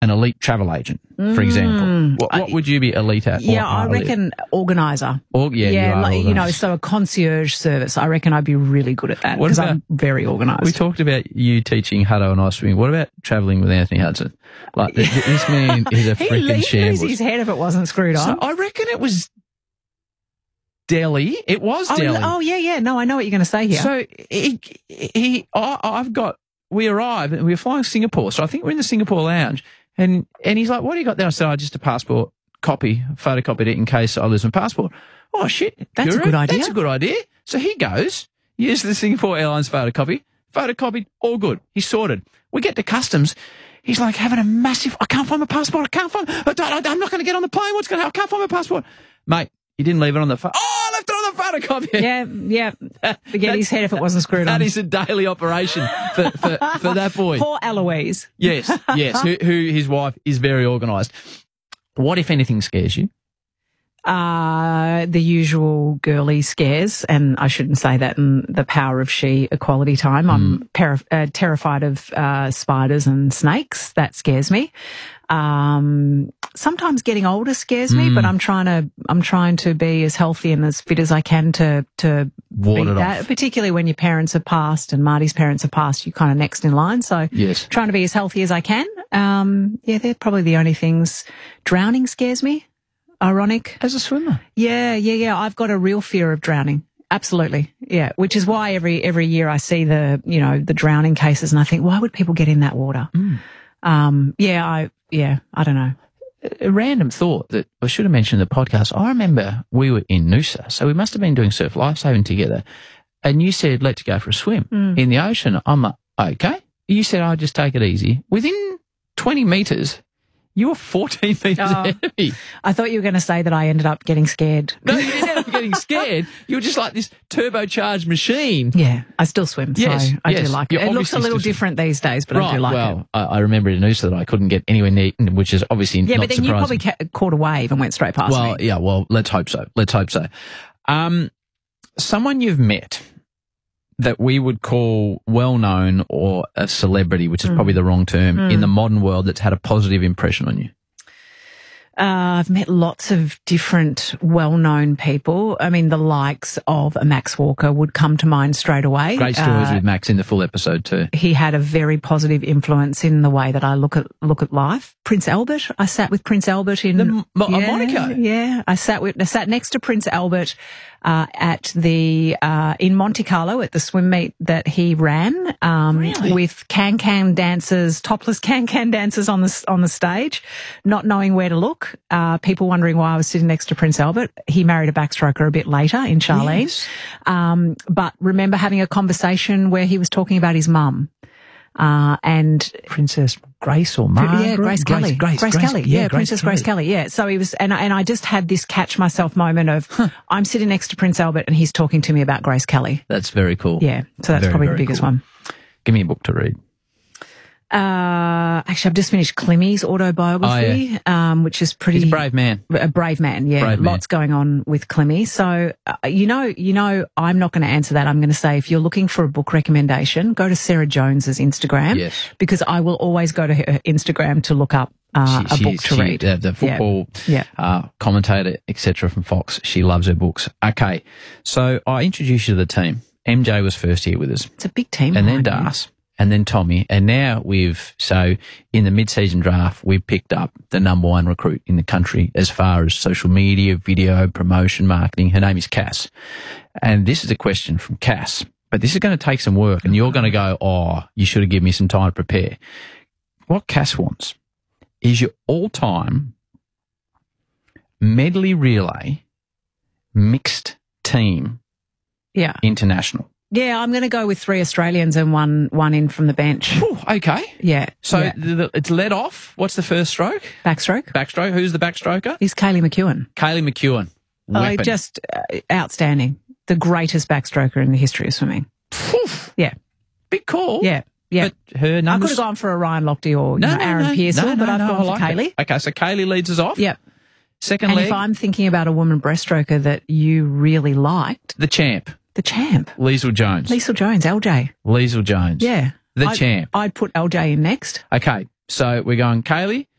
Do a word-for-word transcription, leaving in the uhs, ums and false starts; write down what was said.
an elite travel agent, for example. What, what would you be elite at? Yeah, or I are elite? reckon organiser. Or, yeah, yeah, you, are like, you know, organised. so a concierge service. I reckon I'd be really good at that What because about- I'm very organised. We talked about you teaching Hutto and I swimming. What about travelling with Anthony Hudson? Like, th- th- this man is a He'd freaking lose shambles. his head if it wasn't screwed So on. I reckon it was Delhi. It was Oh, Delhi. oh, yeah, yeah. No, I know what you're going to say here. So he, he, I, I've got. We arrived and we were flying Singapore. So I think we're in the Singapore lounge, and and he's like, "What do you got there?" I said, "Oh, just a passport copy, photocopied it in case I lose my passport." Oh shit, That's a Guru, good idea. That's a good idea. So he goes, uses the Singapore Airlines photocopy, photocopied, all good. He's sorted. We get to customs. He's like having a massive. I can't find my passport. I can't find. I don't, I'm not going to get on the plane. What's going to? I can't find my passport, mate. You didn't leave it on the phone. Oh, I left it on the photocopy. yeah, yeah. Forget his head if it wasn't screwed on. That is a daily operation for, for, for that boy. Poor Eloise. Yes, yes. Who, who his wife is very organised. What, if anything, scares you? Uh, the usual girly scares, and I shouldn't say that in the Power of She equality time. I'm para- uh, terrified of uh, spiders and snakes. That scares me. Um, sometimes getting older scares me, but I'm trying to I'm trying to be as healthy and as fit as I can to to Ward beat it that. off. Particularly when your parents are passed and Marty's parents are passed, you're kind of next in line. So Yes. trying to be as healthy as I can. Um, yeah, they're probably the only things. Drowning scares me. Ironic. As a swimmer. Yeah, yeah, yeah. I've got a real fear of drowning. Absolutely. Yeah. Which is why every every year I see the, you know, the drowning cases and I think, why would people get in that water? Um, yeah, I yeah, I don't know. A random thought that I should have mentioned in the podcast. I remember we were in Noosa, so we must have been doing surf lifesaving together. And you said, let's go for a swim in the ocean. I'm like, okay. You said, I'll just take it easy. Within twenty metres, you were fourteen metres Oh. ahead of me. I thought you were going to say that I ended up getting scared. No, you didn't end up getting scared. You were just like this turbocharged machine. Yeah, I still swim, so Yes, I yes. do like You it. It looks a obviously little still swim. different these days, but I Right, do like well, it. I, I remember in Noosa that I couldn't get anywhere near, which is obviously Yeah, not but then you surprising. probably ca- caught a wave and went straight past Well, me. yeah, well, let's hope so. Let's hope so. Um, someone you've met that we would call well-known or a celebrity, which is probably the wrong term, in the modern world that's had a positive impression on you. Uh, I've met lots of different well-known people. I mean, the likes of a Max Walker would come to mind straight away. Great stories Uh, with Max in the full episode too. he had a very positive influence in the way that I look at look at life. Prince Albert, I sat with Prince Albert in The Mo- yeah, Monaco? Yeah, I sat with I sat next to Prince Albert uh, at the uh, in Monte Carlo at the swim meet that he ran um, Really? with can can dancers, topless can can dancers on the on the stage, not knowing where to look. Uh, people wondering why I was sitting next to Prince Albert. He married a backstroker a bit later in Charlene. Yes. Um, but remember having a conversation where he was talking about his mum. Uh, and Princess Grace or Margaret? yeah, Grace, Kelly, Grace, Grace, Kelly, yeah, Princess Grace Kelly. Kelly, yeah. So he was, and I, and I just had this catch myself moment of I'm sitting next to Prince Albert and he's talking to me about Grace Kelly. That's very cool. Yeah, so that's Very, probably the very biggest cool. one. Give me a book to read. Uh, actually, I've just finished Klimmy's autobiography, um, which is pretty He's a brave man. a brave man. Yeah, Brave man. lots going on with Clemmy. So, uh, you know, you know, I'm not going to answer that. I'm going to say if you're looking for a book recommendation, go to Sarah Jones's Instagram. Yes. Because I will always go to her Instagram to look up uh, She- a she- book to she- read. The, the football Yeah. Uh, commentator, et cetera from Fox. She loves her books. Okay, so I introduced you to the team. M J was first here with us, It's a big team. and then behind you. Das, and then Tommy, and now we've, so in the mid-season draft, we picked up the number one recruit in the country as far as social media, video, promotion, marketing. Her name is Cass. And this is a question from Cass, but this is going to take some work, and you're going to go, oh, you should have given me some time to prepare. What Cass wants is your all-time medley relay mixed team Yeah. international. Yeah, I'm going to go with three Australians and one one in from the bench. Whew, okay. Yeah. So yeah. the, the, it's led off. What's the first stroke? Backstroke Backstroke. Who's the backstroker? is Kaylee McEwen. Kaylee McEwen. Oh, Weapon. just uh, outstanding. The greatest backstroker in the history of swimming. Phew, Yeah. big call. Yeah. Yeah. But her I numbers. could have gone for a Ryan Lochte or you no, know, no, Aaron no, Pearsall, no, no, but I've no, gone I for like Kaylee. it. Okay, so Kaylee leads us off. Yep. Second And leg, if I'm thinking about a woman breaststroker that you really liked, the champ, the champ, Liesl Jones. Liesl Jones, L J. Liesl Jones. Yeah. The I'd, champ. I'd put L J in next. Okay, so we're going Kaylee,